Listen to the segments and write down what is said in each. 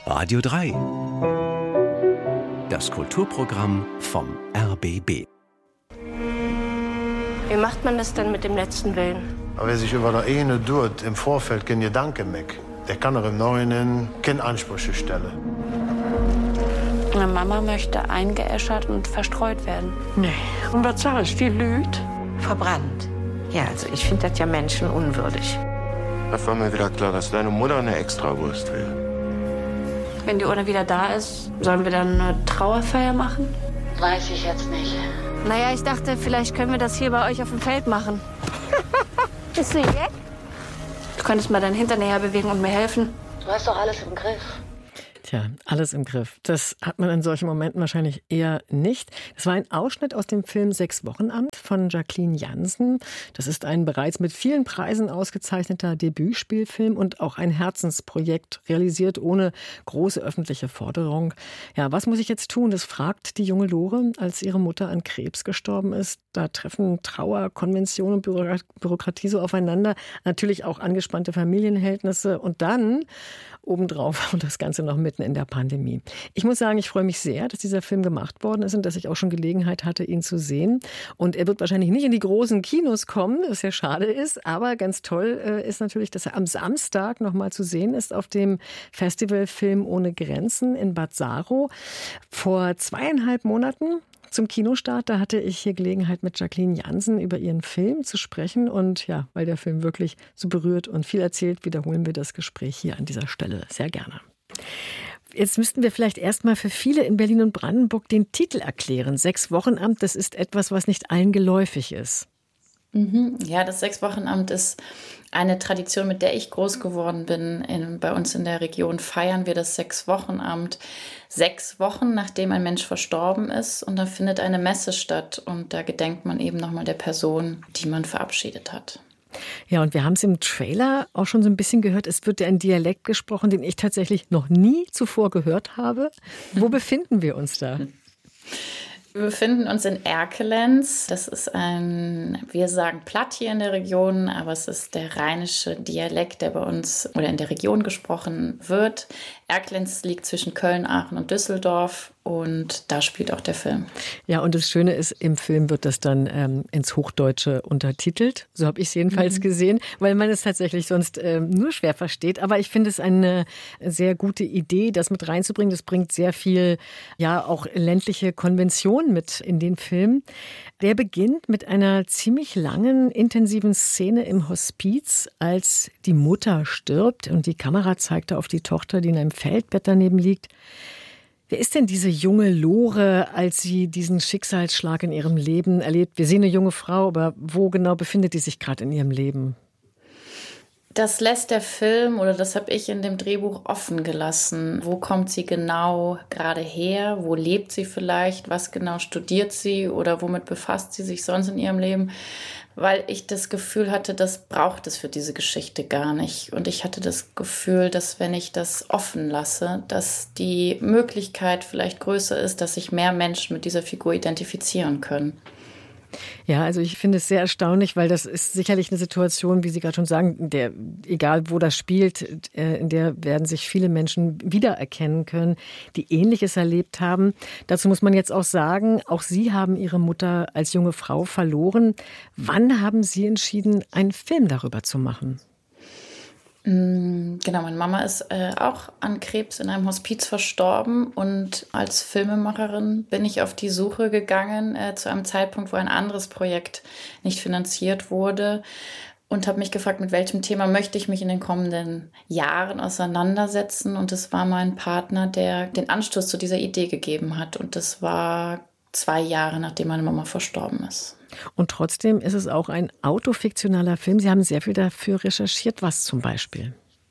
Radio 3. Das Kulturprogramm vom RBB. Wie macht man das denn mit dem letzten Willen? Aber wer sich über der eine tut, im Vorfeld kein Gedanke mehr, der kann auch im Neuen keine Ansprüche stellen. Meine Mama möchte eingeäschert und verstreut werden. Nee, und was sagst du, die Lüd? Verbrannt. Ja, also ich finde das ja menschenunwürdig. Da war mir wieder klar, dass deine Mutter eine Extrawurst will. Wenn die Urne wieder da ist, sollen wir dann eine Trauerfeier machen? Weiß ich jetzt nicht. Naja, ich dachte, vielleicht können wir das hier bei euch auf dem Feld machen. Bist du weg? Du könntest mal deinen Hintern näher bewegen und mir helfen. Du hast doch alles im Griff. Tja, alles im Griff. Das hat man in solchen Momenten wahrscheinlich eher nicht. Das war ein Ausschnitt aus dem Film 6 Wochenamt von Jacqueline Jansen. Das ist ein bereits mit vielen Preisen ausgezeichneter Debütspielfilm und auch ein Herzensprojekt, realisiert ohne große öffentliche Forderung. Ja, was muss ich jetzt tun? Das fragt die junge Lore, als ihre Mutter an Krebs gestorben ist. Da treffen Trauer, Konvention und Bürokratie so aufeinander. Natürlich auch angespannte Familienverhältnisse und dann obendrauf und das Ganze noch mitten in der Pandemie. Ich muss sagen, ich freue mich sehr, dass dieser Film gemacht worden ist und dass ich auch schon Gelegenheit hatte, ihn zu sehen. Und er wird wahrscheinlich nicht in die großen Kinos kommen, was ja schade ist. Aber ganz toll ist natürlich, dass er am Samstag noch mal zu sehen ist auf dem Festival Film ohne Grenzen in Bad Saro. Vor 2,5 Monaten zum Kinostart, da hatte ich hier Gelegenheit, mit Jacqueline Jansen über ihren Film zu sprechen. Und ja, weil der Film wirklich so berührt und viel erzählt, wiederholen wir das Gespräch hier an dieser Stelle sehr gerne. Jetzt müssten wir vielleicht erstmal für viele in Berlin und Brandenburg den Titel erklären. 6 Wochenamt, das ist etwas, was nicht allen geläufig ist. Ja, das 6 Wochenamt ist eine Tradition, mit der ich groß geworden bin. Bei uns in der Region feiern wir das 6 Wochenamt 6 Wochen, nachdem ein Mensch verstorben ist. Und da findet eine Messe statt. Und da gedenkt man eben nochmal der Person, die man verabschiedet hat. Ja, und wir haben es im Trailer auch schon so ein bisschen gehört. Es wird ja ein Dialekt gesprochen, den ich tatsächlich noch nie zuvor gehört habe. Wo befinden wir uns da? Wir befinden uns in Erkelenz. Das ist wir sagen Platt hier in der Region, aber es ist der rheinische Dialekt, der bei uns oder in der Region gesprochen wird. Erkelenz liegt zwischen Köln, Aachen und Düsseldorf und da spielt auch der Film. Ja, und das Schöne ist, im Film wird das dann ins Hochdeutsche untertitelt. So habe ich es jedenfalls gesehen, weil man es tatsächlich sonst nur schwer versteht. Aber ich finde es eine sehr gute Idee, das mit reinzubringen. Das bringt sehr viel, ja, auch ländliche Konventionen mit in den Film. Der beginnt mit einer ziemlich langen, intensiven Szene im Hospiz, als die Mutter stirbt und die Kamera zeigt auf die Tochter, die in einem Feldbett daneben liegt. Wer ist denn diese junge Lore, als sie diesen Schicksalsschlag in ihrem Leben erlebt? Wir sehen eine junge Frau, aber wo genau befindet die sich gerade in ihrem Leben? Das lässt der Film, oder das habe ich in dem Drehbuch offen gelassen. Wo kommt sie genau gerade her? Wo lebt sie vielleicht? Was genau studiert sie? Oder womit befasst sie sich sonst in ihrem Leben? Weil ich das Gefühl hatte, das braucht es für diese Geschichte gar nicht. Und ich hatte das Gefühl, dass wenn ich das offen lasse, dass die Möglichkeit vielleicht größer ist, dass sich mehr Menschen mit dieser Figur identifizieren können. Ja, also ich finde es sehr erstaunlich, weil das ist sicherlich eine Situation, wie Sie gerade schon sagen, egal wo das spielt, in der werden sich viele Menschen wiedererkennen können, die Ähnliches erlebt haben. Dazu muss man jetzt auch sagen, auch Sie haben Ihre Mutter als junge Frau verloren. Wann haben Sie entschieden, einen Film darüber zu machen? Genau, meine Mama ist auch an Krebs in einem Hospiz verstorben und als Filmemacherin bin ich auf die Suche gegangen zu einem Zeitpunkt, wo ein anderes Projekt nicht finanziert wurde und habe mich gefragt, mit welchem Thema möchte ich mich in den kommenden Jahren auseinandersetzen, und es war mein Partner, der den Anstoß zu dieser Idee gegeben hat, und das war 2 Jahre, nachdem meine Mama verstorben ist. Und trotzdem ist es auch ein autofiktionaler Film. Sie haben sehr viel dafür recherchiert. Was zum Beispiel?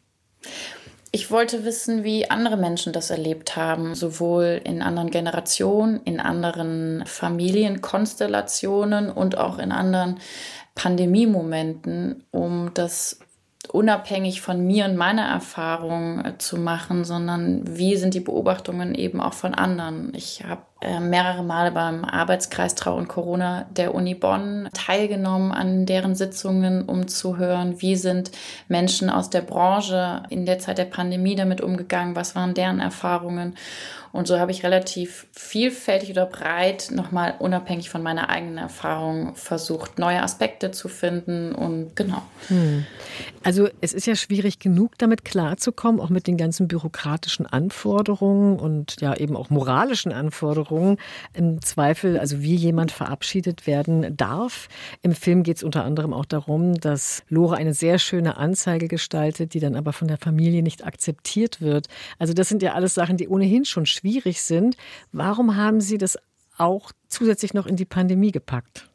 Ich wollte wissen, wie andere Menschen das erlebt haben, sowohl in anderen Generationen, in anderen Familienkonstellationen und auch in anderen Pandemiemomenten, um das unabhängig von mir und meiner Erfahrung zu machen, sondern wie sind die Beobachtungen eben auch von anderen. Ich habe mehrere Male beim Arbeitskreis Trauer und Corona der Uni Bonn teilgenommen an deren Sitzungen, um zu hören, wie sind Menschen aus der Branche in der Zeit der Pandemie damit umgegangen, was waren deren Erfahrungen. Und so habe ich relativ vielfältig oder breit, nochmal unabhängig von meiner eigenen Erfahrung, versucht, neue Aspekte zu finden und genau. Also es ist ja schwierig genug, damit klarzukommen, auch mit den ganzen bürokratischen Anforderungen und ja eben auch moralischen Anforderungen. Im Zweifel, also wie jemand verabschiedet werden darf. Im Film geht es unter anderem auch darum, dass Lore eine sehr schöne Anzeige gestaltet, die dann aber von der Familie nicht akzeptiert wird. Also das sind ja alles Sachen, die ohnehin schon schwierig sind. Warum haben Sie das auch zusätzlich noch in die Pandemie gepackt?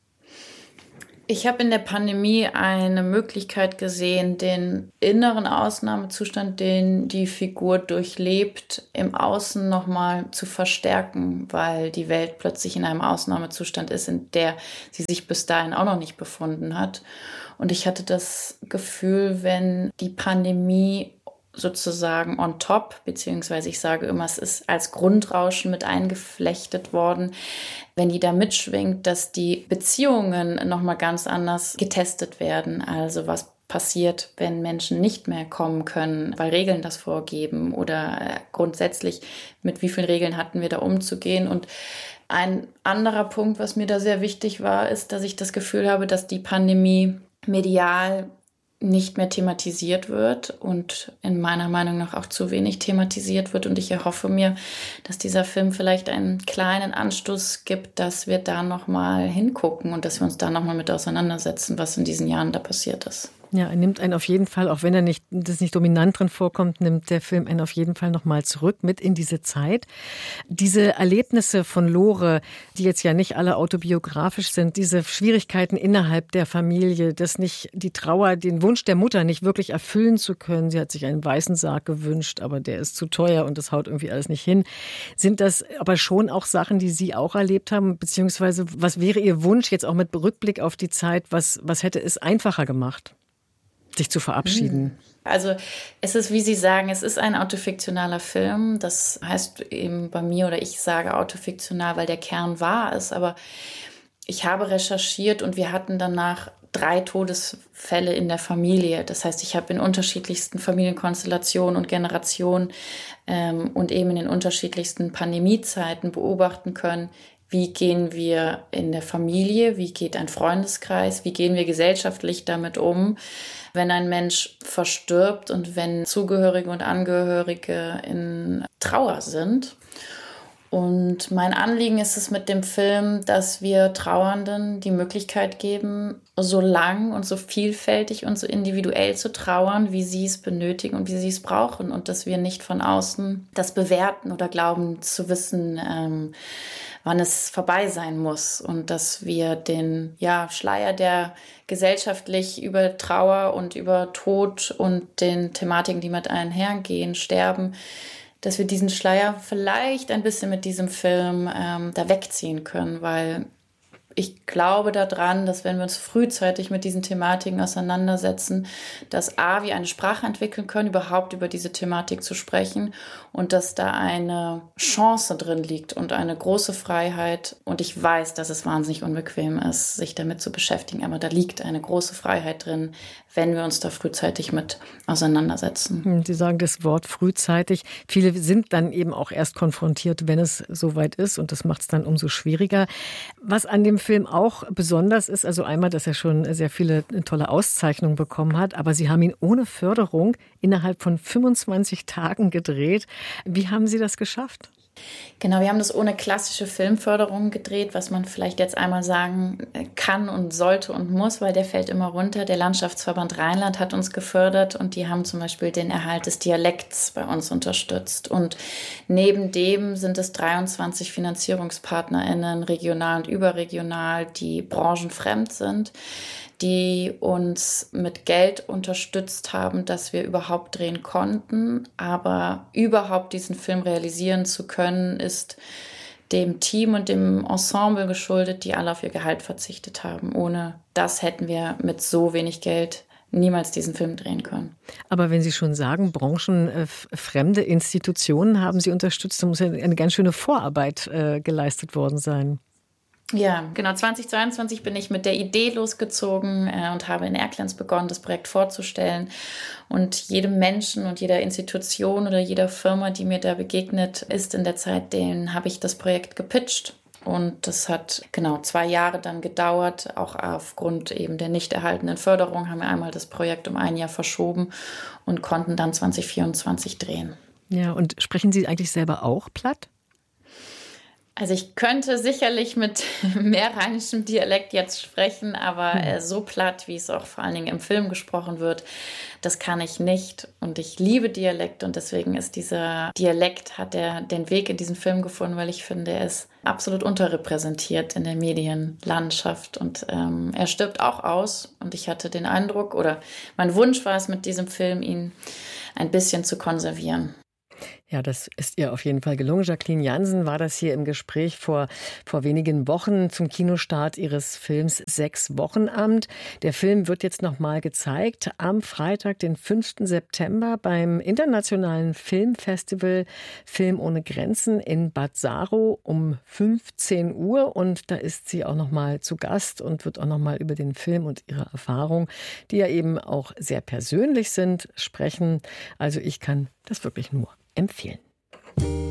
Ich habe in der Pandemie eine Möglichkeit gesehen, den inneren Ausnahmezustand, den die Figur durchlebt, im Außen nochmal zu verstärken, weil die Welt plötzlich in einem Ausnahmezustand ist, in der sie sich bis dahin auch noch nicht befunden hat. Und ich hatte das Gefühl, wenn die Pandemie sozusagen on top, beziehungsweise ich sage immer, es ist als Grundrauschen mit eingeflechtet worden, wenn die da mitschwingt, dass die Beziehungen nochmal ganz anders getestet werden. Also was passiert, wenn Menschen nicht mehr kommen können, weil Regeln das vorgeben oder grundsätzlich mit wie vielen Regeln hatten wir da umzugehen. Und ein anderer Punkt, was mir da sehr wichtig war, ist, dass ich das Gefühl habe, dass die Pandemie medial nicht mehr thematisiert wird und in meiner Meinung nach auch zu wenig thematisiert wird. Und ich erhoffe mir, dass dieser Film vielleicht einen kleinen Anstoß gibt, dass wir da nochmal hingucken und dass wir uns da nochmal mit auseinandersetzen, was in diesen Jahren da passiert ist. Ja, er nimmt einen auf jeden Fall, auch wenn das nicht dominant drin vorkommt, nimmt der Film einen auf jeden Fall nochmal zurück mit in diese Zeit. Diese Erlebnisse von Lore, die jetzt ja nicht alle autobiografisch sind, diese Schwierigkeiten innerhalb der Familie, das nicht die Trauer, den Wunsch der Mutter nicht wirklich erfüllen zu können. Sie hat sich einen weißen Sarg gewünscht, aber der ist zu teuer und das haut irgendwie alles nicht hin. Sind das aber schon auch Sachen, die Sie auch erlebt haben? Beziehungsweise was wäre Ihr Wunsch jetzt auch mit Rückblick auf die Zeit? Was hätte es einfacher gemacht, sich zu verabschieden? Also es ist, wie Sie sagen, es ist ein autofiktionaler Film. Das heißt eben bei mir, oder ich sage autofiktional, weil der Kern wahr ist. Aber ich habe recherchiert und wir hatten danach 3 Todesfälle in der Familie. Das heißt, ich habe in unterschiedlichsten Familienkonstellationen und Generationen und eben in den unterschiedlichsten Pandemiezeiten beobachten können, wie gehen wir in der Familie, wie geht ein Freundeskreis, wie gehen wir gesellschaftlich damit um, wenn ein Mensch verstirbt und wenn Zugehörige und Angehörige in Trauer sind. Und mein Anliegen ist es mit dem Film, dass wir Trauernden die Möglichkeit geben, so lang und so vielfältig und so individuell zu trauern, wie sie es benötigen und wie sie es brauchen. Und dass wir nicht von außen das bewerten oder glauben zu wissen, wann es vorbei sein muss. Und dass wir den Schleier, der gesellschaftlich über Trauer und über Tod und den Thematiken, die mit einhergehen, Sterben, dass wir diesen Schleier vielleicht ein bisschen mit diesem Film da wegziehen können, weil ich glaube daran, dass wenn wir uns frühzeitig mit diesen Thematiken auseinandersetzen, dass A, wir eine Sprache entwickeln können, überhaupt über diese Thematik zu sprechen und dass da eine Chance drin liegt und eine große Freiheit. Und ich weiß, dass es wahnsinnig unbequem ist, sich damit zu beschäftigen, aber da liegt eine große Freiheit drin, wenn wir uns da frühzeitig mit auseinandersetzen. Sie sagen das Wort frühzeitig. Viele sind dann eben auch erst konfrontiert, wenn es soweit ist und das macht es dann umso schwieriger. Was an dem Film auch besonders ist, also einmal, dass er schon sehr viele tolle Auszeichnungen bekommen hat, aber Sie haben ihn ohne Förderung innerhalb von 25 Tagen gedreht. Wie haben Sie das geschafft? Genau, wir haben das ohne klassische Filmförderung gedreht, was man vielleicht jetzt einmal sagen kann und sollte und muss, weil der fällt immer runter. Der Landschaftsverband Rheinland hat uns gefördert und die haben zum Beispiel den Erhalt des Dialekts bei uns unterstützt. Und neben dem sind es 23 FinanzierungspartnerInnen, regional und überregional, die branchenfremd sind, die uns mit Geld unterstützt haben, dass wir überhaupt drehen konnten. Aber überhaupt diesen Film realisieren zu können, ist dem Team und dem Ensemble geschuldet, die alle auf ihr Gehalt verzichtet haben. Ohne das hätten wir mit so wenig Geld niemals diesen Film drehen können. Aber wenn Sie schon sagen, branchenfremde Institutionen haben Sie unterstützt, dann muss ja eine ganz schöne Vorarbeit geleistet worden sein. Ja, genau. 2022 bin ich mit der Idee losgezogen und habe in Erkelenz begonnen, das Projekt vorzustellen. Und jedem Menschen und jeder Institution oder jeder Firma, die mir da begegnet ist in der Zeit, denen habe ich das Projekt gepitcht. Und das hat genau 2 Jahre dann gedauert. Auch aufgrund eben der nicht erhaltenen Förderung haben wir einmal das Projekt um 1 Jahr verschoben und konnten dann 2024 drehen. Ja, und sprechen Sie eigentlich selber auch platt? Also ich könnte sicherlich mit mehr rheinischem Dialekt jetzt sprechen, aber so platt, wie es auch vor allen Dingen im Film gesprochen wird, das kann ich nicht. Und ich liebe Dialekt und deswegen ist dieser Dialekt, hat er den Weg in diesen Film gefunden, weil ich finde, er ist absolut unterrepräsentiert in der Medienlandschaft und er stirbt auch aus. Und ich hatte den Eindruck, oder mein Wunsch war es mit diesem Film, ihn ein bisschen zu konservieren. Ja, das ist ihr auf jeden Fall gelungen. Jacqueline Jansen war das hier im Gespräch vor wenigen Wochen zum Kinostart ihres Films 6 Wochenamt. Der Film wird jetzt nochmal gezeigt am Freitag, den 5. September beim Internationalen Filmfestival Film ohne Grenzen in Bad Saro um 15 Uhr. Und da ist sie auch nochmal zu Gast und wird auch nochmal über den Film und ihre Erfahrungen, die ja eben auch sehr persönlich sind, sprechen. Also ich kann das wirklich nur empfehlen.